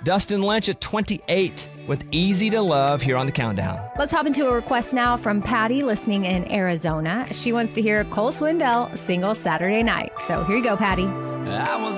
Dustin Lynch at 28 with Easy to Love here on the Countdown. Let's hop into a request now from Patty listening in Arizona. She wants to hear Cole Swindell single Saturday Night. So here you go, Patty.